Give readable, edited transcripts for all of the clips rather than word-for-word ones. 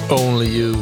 Only You,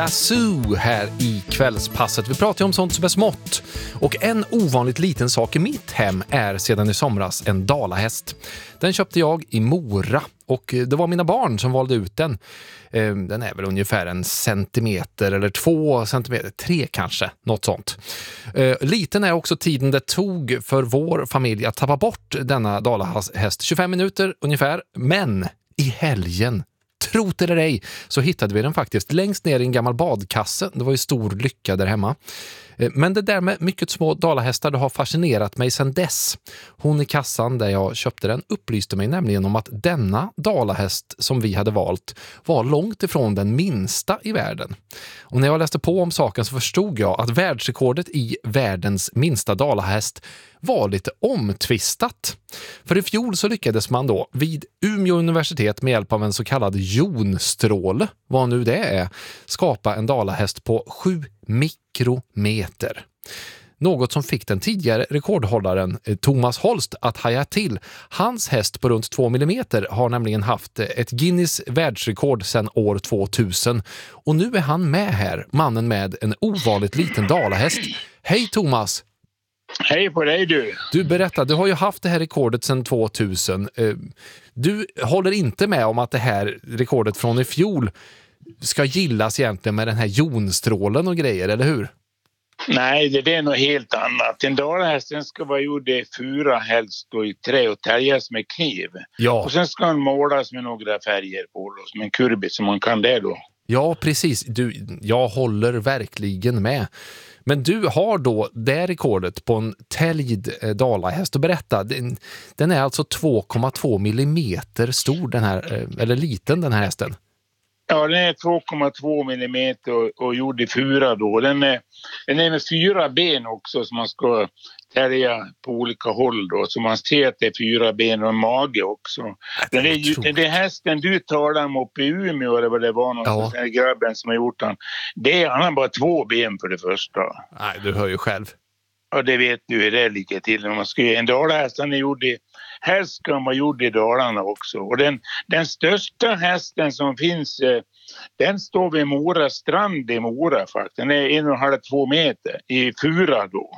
Yazoo här i kvällspasset. Vi pratar ju om sånt som är smått. Och en ovanligt liten sak i mitt hem är sedan i somras en dalahäst. Den köpte jag i Mora och det var mina barn som valde ut den. Den är väl ungefär 1 centimeter eller 2 centimeter, 3 kanske, något sånt. Liten är också tiden det tog för vår familj att tappa bort denna dalahäst. 25 minuter ungefär, men i helgen, trot eller ej, så hittade vi den faktiskt längst ner i en gammal badkasse. Det var ju stor lycka där hemma. Men det där med mycket små dalahästar, det har fascinerat mig sedan dess. Hon i kassan där jag köpte den upplyste mig nämligen om att denna dalahäst som vi hade valt var långt ifrån den minsta i världen. Och när jag läste på om saken så förstod jag att världsrekordet i världens minsta dalahäst var lite omtvistat. För i fjol så lyckades man då vid Umeå universitet med hjälp av en så kallad jonstråle, vad nu det är, skapa en dalahäst på 7 mikrometer. Något som fick den tidigare rekordhållaren Thomas Holst att haja till. Hans häst på runt 2 millimeter har nämligen haft ett Guinness världsrekord sedan år 2000. Och nu är han med här, mannen med en ovanligt liten dalahäst. Hej Thomas! Hej på dig du! Du berättar, du har ju haft det här rekordet sedan 2000. Du håller inte med om att det här rekordet från i fjol ska gillas egentligen med den här jonstrålen och grejer, eller hur? Nej, det är något helt annat. En dalahästen ska vara gjord i fura, helst då i trä och täljas med kniv. Ja. Och sen ska den målas med några färger på då, som en kurbit som man kan det då. Ja, precis. Jag håller verkligen med. Men du har då det rekordet på en täljd dalahäst. Och berätta, den är alltså 2,2 millimeter stor den här, eller liten den här hästen. Ja, den är 2,2 millimeter och gjord i fura då. Den är med 4 ben också som man ska tälja på olika håll då. Så man ser att det är 4 ben och en mage också. Den är hästen du talar om uppe i Umeå eller vad det var någonstans, den grabben som har gjort den. Han har bara 2 ben för det första. Nej, du hör ju själv. Ja, det vet du hur det ligger till. En dalahäst är gjord i... Helst ska de vara gjord i Dalarna också. Och den största hästen som finns, den står vid Mora strand i Mora faktiskt. Den är 1,5-2 meter i fura då.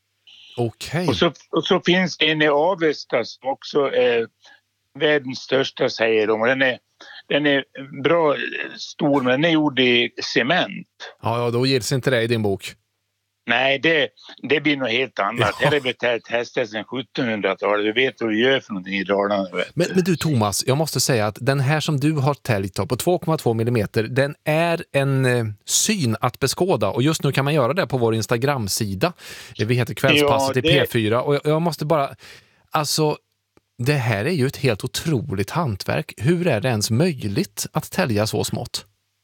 Okej. Och så finns det en i Avesta som också är världens största, säger de. Och den är bra stor, men den är gjord i cement. Ja, då gills inte det i din bok. Nej, det blir något helt annat. Ja. Här är betalt hästar sedan 1700-talet. Vi vet vad vi gör för någonting i Dalarna. Men du Thomas, jag måste säga att den här som du har täljt på 2,2 millimeter, den är en syn att beskåda. Och just nu kan man göra det på vår Instagram-sida. Vi heter Kvällspasset i P4. Och jag måste bara... Alltså, det här är ju ett helt otroligt hantverk. Hur är det ens möjligt att tälja så smått?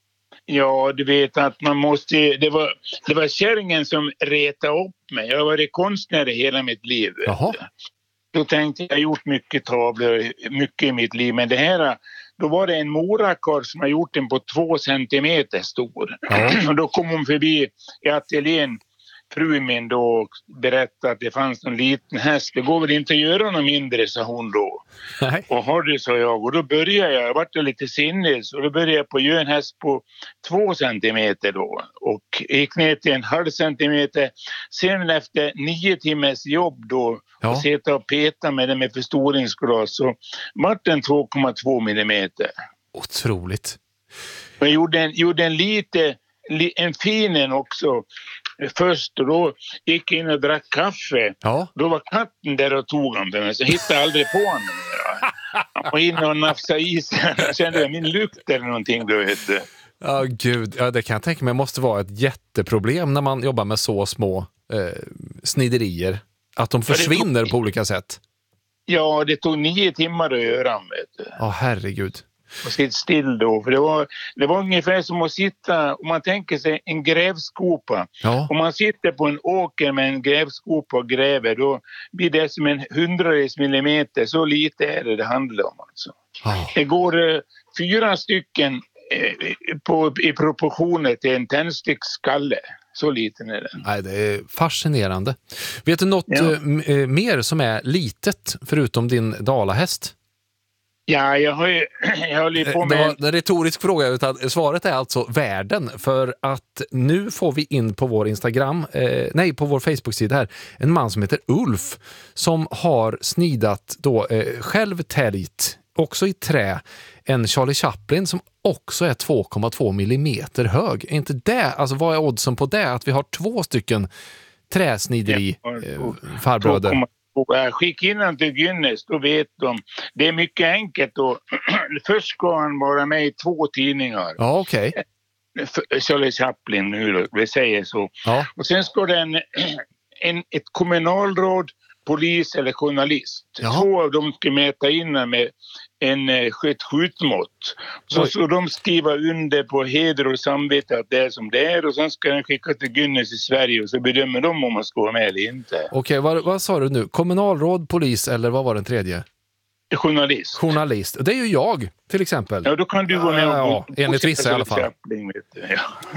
Ja, du vet att man måste... Det var kärringen som retade upp mig. Jag har varit konstnär i hela mitt liv. Jaha. Då tänkte jag har gjort mycket tavlor, mycket i mitt liv. Men det här, då var det en morakar som har gjort den på 2 centimeter stor. Ja. Och då kom hon förbi i ateljén, frun min då, och berättade att det fanns en liten häst. Det går väl inte att göra något mindre, sa hon då. Nej. Och har det, sa jag. Och då började jag vart lite sinnes. Och då började jag på att göra en häst på 2 centimeter då. Och gick ner till 1,5 centimeter. Sen efter 9 timmars jobb då, och sitta och peta med den med förstoringsglas, så vart den 2,2 millimeter. Otroligt. Jag gjorde en fin också först, och då gick jag in och drack kaffe. Ja. Då var katten där och tog honom för mig, så jag hittade aldrig på honom. Han var inne och nafsade i sig. Jag kände min lukt eller någonting, du vet. Ja, gud. Ja, det kan jag tänka mig måste vara ett jätteproblem när man jobbar med så små sniderier. Att de försvinner på olika sätt. Ja, det tog 9 timmar att göra, vet du. Ja, herregud. Och sitta still då. För det var ungefär som att sitta, om man tänker sig en grävskopa. Ja. Om man sitter på en åker med en grävskopa och gräver, då blir det som en 100 millimeter. Så lite är det handlar om alltså. Ja. Det går 4 stycken i proportioner till en tändsticksskalle. Så liten är den. Nej, det är fascinerande. Vet du något mer som är litet förutom din dalahäst? Ja, jag håller på med... Det var en retorisk fråga, utan svaret är alltså världen. För att nu får vi in på vår Instagram, på vår Facebook-sida här, en man som heter Ulf som har snidat då själv täljt, också i trä, en Charlie Chaplin som också är 2,2 millimeter hög. Är inte det, alltså vad är oddsen på det? Att vi har 2 stycken träsnideri farbröder. Skicka in den till Guinness, då vet de. Det är mycket enkelt då. Först ska han vara med i 2 tidningar. Ja, okej. Charlie Chaplin nu då, vi säger så. Ja. Och sen ska det ett kommunalråd, polis eller journalist. Jaha. 2 av dem ska mäta in med ett skjutmått. Så ska de skriva under på heder och samvete att det är som det är, och sen ska den skicka till Guinness i Sverige och så bedömer de om man ska vara med eller inte. Okej, vad sa du nu? Kommunalråd, polis eller vad var den tredje? Journalist. Journalist. Det är ju jag, till exempel. Ja, då kan du gå med och enligt vissa i alla fall. Chaplin, vet du.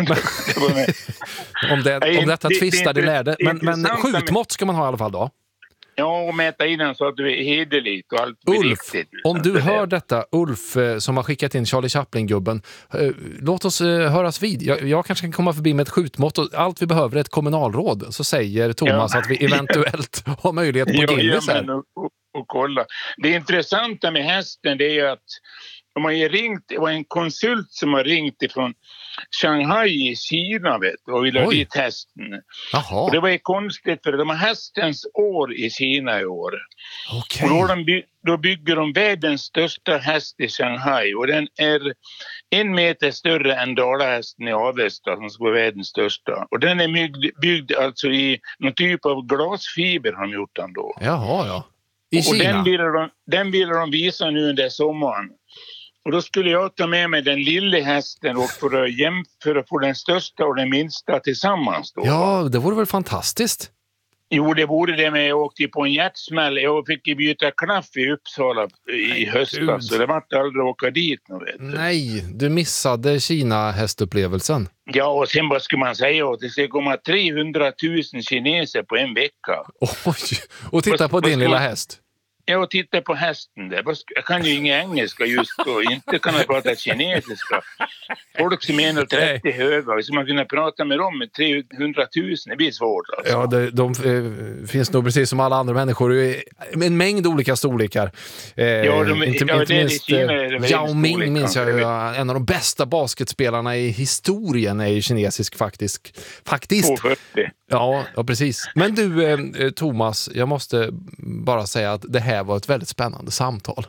Ja. om detta tvistar det lärde. Men skjutmått ska man ha i alla fall då? Ja, och mäta in den så att du är hederligt och allt Ulf, riktigt. om du hör detta, Ulf som har skickat in Charlie Chaplin-gubben, låt oss höras vid. Jag kanske kan komma förbi med ett skjutmått och allt vi behöver är ett kommunalråd. Så säger Thomas att vi eventuellt har möjlighet på Guinness här. Och kolla. Det intressanta med hästen, det är ju att de har ju ringt, det var en konsult som har ringt ifrån Shanghai i Kina, vet du, och vill ha dit hästen. Jaha. Och det var ju konstigt, för de har hästens år i Kina i år. Okej. Och då bygger de världens största häst i Shanghai, och den är 1 meter större än Dalahästen i Avesta som ska vara världens största. Och den är byggd alltså i någon typ av glasfiber har de gjort den då. Jaha, ja. I och Kina? Den ville de visa nu under sommaren. Och då skulle jag ta med mig den lilla hästen och för att få den största och den minsta tillsammans då. Ja, det vore väl fantastiskt. Jo, det vore det, men jag åkte på en hjärtsmäll. Jag fick byta klaff i Uppsala i höstas, så det var inte aldrig att åka dit. Nej, du missade Kina-hästupplevelsen. Ja, och sen vad ska man säga? Det ska komma 300 000 kineser på en vecka. Oj, och titta på din lilla häst. Jag tittar på hästen där. Jag kan ju inga engelska just då. Inte kan jag prata kinesiska. Folk som är 1,30 höga. Så man kunna prata med dem med 300 000. Det blir svårt. Alltså. Ja, de finns nog precis som alla andra människor. En mängd olika storlekar. Inte minst Yao Ming minns jag. En av de bästa basketspelarna i historien är ju kinesisk faktiskt. 2,40. Ja, precis. Men du, Thomas, jag måste bara säga att det här var ett väldigt spännande samtal.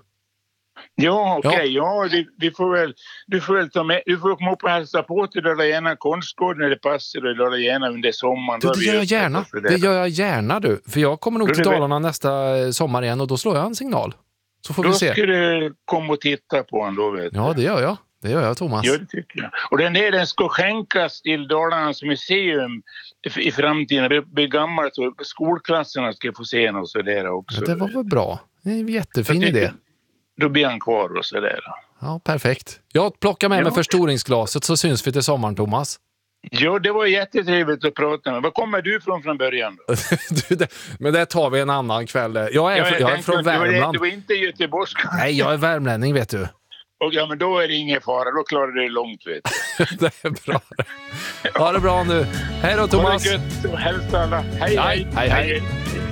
Ja, okej. Ja, du får väl ta med. Du får komma upp och hälsa på till Dala Järna konstgård när det passar, och Dala Järna under sommaren. Det gör jag gärna. Det gör jag gärna, du. För jag kommer nog till Dalarna nästa sommar igen, och då slår jag en signal. Så får vi se. Då ska du komma och titta på honom då, vet du. Ja, det gör jag. Det gör jag, Thomas. Ja, det tycker jag. Och den ska skänkas till Dalarnas museum i framtiden. Det blir gammalt, så skolklasserna ska få se den och så där också. Ja, det var väl bra. Det är en jättefin idé. Då blir han kvar och så där. Ja, perfekt. Jag plockar med mig förstoringsglaset, så syns vi till sommaren, Thomas. Ja, det var jättetrevligt att prata med. Var kommer du från början då? Men det tar vi en annan kväll. Jag är från Värmland. Du var inte göteborgsk. Nej, jag är värmlänning, vet du. Och ja, men då är det ingen fara. Då klarar du det långt, vet du. Det är bra. Ha det bra nu. Hej då, Thomas. Ha det gött och hälsa alla. Hej.